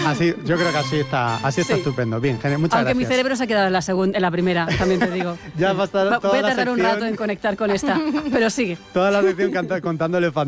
Así, yo creo que así está estupendo. Bien, genial, muchas Aunque gracias. mi cerebro se ha quedado en la primera, también te digo. Ya va a estar toda Voy a la tardar un sección- rato en conectar con esta, pero sigue. Toda la sección contándole